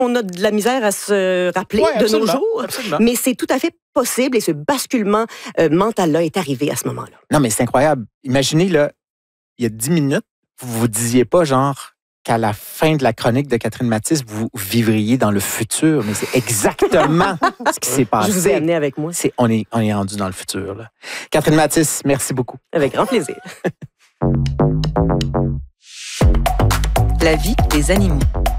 on a de la misère à se rappeler de nos jours. Absolument. Mais c'est tout à fait possible et ce basculement mental-là est arrivé à ce moment-là. Non, mais c'est incroyable. Imaginez, là, il y a 10 minutes, vous disiez pas genre qu'à la fin de la chronique de Catherine Mathis, vous vivriez dans le futur. Mais c'est exactement ce qui s'est passé. Je vous ai amené avec moi. On est rendu dans le futur. Là. Catherine Mathis, merci beaucoup. Avec grand plaisir. La vie des animaux.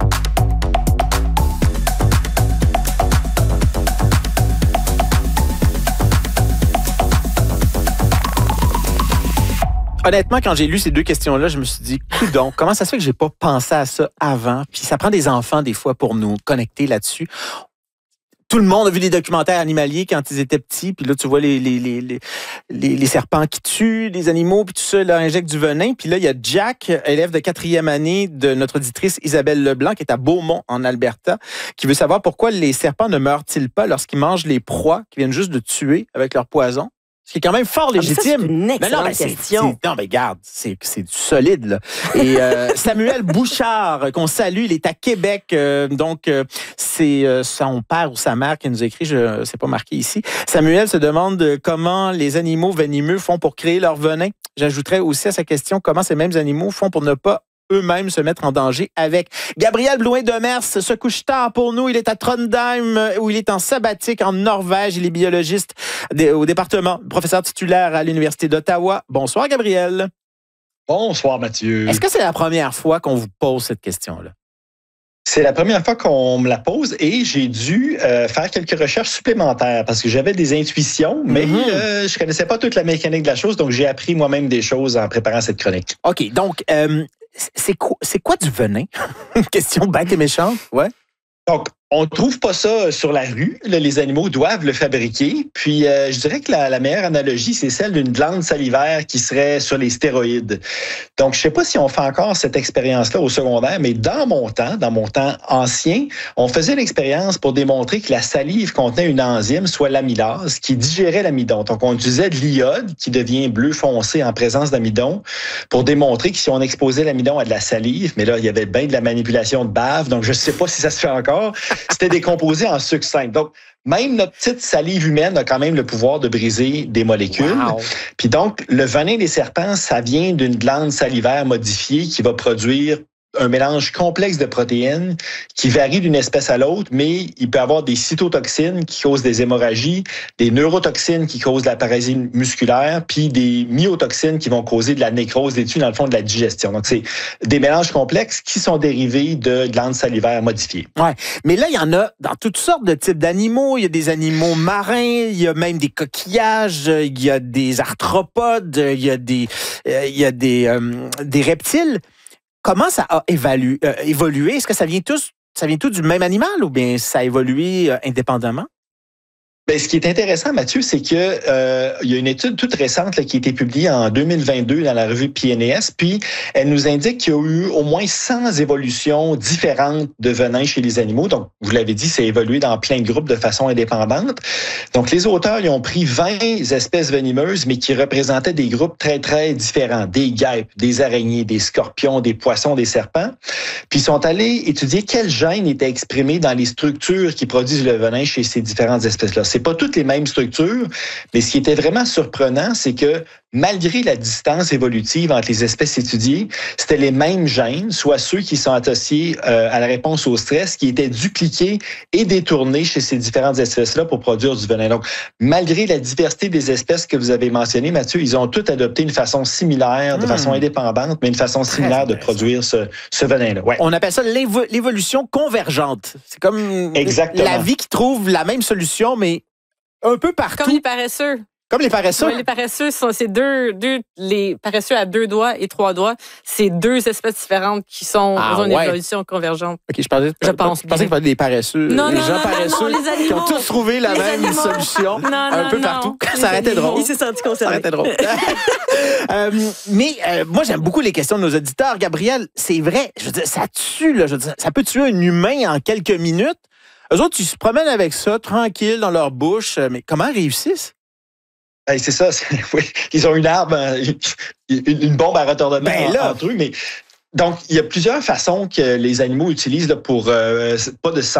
Honnêtement, quand j'ai lu ces deux questions-là, je me suis dit, coudonc, comment ça se fait que j'ai pas pensé à ça avant? Puis ça prend des enfants, des fois, pour nous connecter là-dessus. Tout le monde a vu des documentaires animaliers quand ils étaient petits, puis là, tu vois les serpents qui tuent, les animaux, puis tout ça, là, injectent du venin. Puis là, il y a Jack, élève de 4e année de notre auditrice Isabelle Leblanc, qui est à Beaumont, en Alberta, qui veut savoir pourquoi les serpents ne meurent-ils pas lorsqu'ils mangent les proies qu'ils viennent juste de tuer avec leur poison. Ce qui est quand même fort légitime. Ça, c'est une excellente question. Non, mais regarde, c'est du solide, là. Et Samuel Bouchard, qu'on salue, il est à Québec. C'est son père ou sa mère qui nous écrit, c'est pas marqué ici. Samuel se demande comment les animaux venimeux font pour créer leur venin. J'ajouterais aussi à sa question comment ces mêmes animaux font pour ne pas eux-mêmes se mettre en danger avec. Gabriel Blouin-Demers se couche tard pour nous. Il est à Trondheim, où il est en sabbatique en Norvège. Il est biologiste au département, professeur titulaire à l'Université d'Ottawa. Bonsoir, Gabriel. Bonsoir, Mathieu. Est-ce que c'est la première fois qu'on vous pose cette question-là? C'est la première fois qu'on me la pose et j'ai dû faire quelques recherches supplémentaires parce que j'avais des intuitions, mais je connaissais pas toute la mécanique de la chose, donc j'ai appris moi-même des choses en préparant cette chronique. OK, donc c'est quoi du venin? Une question bête et méchante, ouais. Donc, on ne trouve pas ça sur la rue. Là, les animaux doivent le fabriquer. Puis, je dirais que la meilleure analogie, c'est celle d'une glande salivaire qui serait sur les stéroïdes. Donc, je ne sais pas si on fait encore cette expérience-là au secondaire, mais dans mon temps ancien, on faisait l'expérience pour démontrer que la salive contenait une enzyme, soit l'amylase, qui digérait l'amidon. Donc, on utilisait de l'iode qui devient bleu foncé en présence d'amidon pour démontrer que si on exposait l'amidon à de la salive, mais là, il y avait bien de la manipulation de bave, donc je ne sais pas si ça se fait encore, c'était décomposé en sucre simple. Donc, même notre petite salive humaine a quand même le pouvoir de briser des molécules. Wow. Puis donc, le venin des serpents, ça vient d'une glande salivaire modifiée qui va produire un mélange complexe de protéines qui varie d'une espèce à l'autre, mais il peut y avoir des cytotoxines qui causent des hémorragies, des neurotoxines qui causent de la paralysie musculaire, puis des myotoxines qui vont causer de la nécrose des tissus, dans le fond, de la digestion. Donc, c'est des mélanges complexes qui sont dérivés de glandes salivaires modifiées. Ouais, mais là, il y en a dans toutes sortes de types d'animaux. Il y a des animaux marins, il y a même des coquillages, il y a des arthropodes, il y a des reptiles. Comment ça a évolué? Est-ce que ça vient tout du même animal ou bien ça a évolué indépendamment? Bien, ce qui est intéressant, Mathieu, c'est que il y a une étude toute récente là, qui a été publiée en 2022 dans la revue PNAS, puis elle nous indique qu'il y a eu au moins 100 évolutions différentes de venin chez les animaux. Donc, vous l'avez dit, c'est évolué dans plein de groupes de façon indépendante. Donc, les auteurs, ils ont pris 20 espèces venimeuses, mais qui représentaient des groupes très, très différents. Des guêpes, des araignées, des scorpions, des poissons, des serpents. Puis, ils sont allés étudier quels gènes étaient exprimés dans les structures qui produisent le venin chez ces différentes espèces-là. C'est pas toutes les mêmes structures, mais ce qui était vraiment surprenant, c'est que malgré la distance évolutive entre les espèces étudiées, c'était les mêmes gènes, soit ceux qui sont associés à la réponse au stress, qui étaient dupliqués et détournés chez ces différentes espèces-là pour produire du venin. Donc, malgré la diversité des espèces que vous avez mentionnées, Mathieu, ils ont toutes adopté une façon similaire, de façon indépendante, mais une façon similaire de produire ce venin-là. Ouais. On appelle ça l'évolution convergente. C'est comme la vie qui trouve la même solution, mais un peu partout. Comme les paresseux. Comme les paresseux? Oui, les paresseux, c'est les paresseux à 2 doigts et 3 doigts. C'est 2 espèces différentes qui sont dans une évolution convergente. OK, je pensais que tu parlais des paresseux. Non, les gens paresseux qui ont tous trouvé la même solution un peu partout. Ça aurait été drôle. Il s'est senti concerné. Ça aurait été drôle. Mais moi, j'aime beaucoup les questions de nos auditeurs. Gabriel, c'est vrai, je veux dire, ça tue, là. Je veux dire, ça peut tuer un humain en quelques minutes. Eux autres, ils se promènent avec ça, tranquille, dans leur bouche. Mais comment ils réussissent? Hey, c'est ça. Oui, ils ont une arme, une bombe à retardement entre eux. Mais donc, il y a plusieurs façons que les animaux utilisent là, pour pas de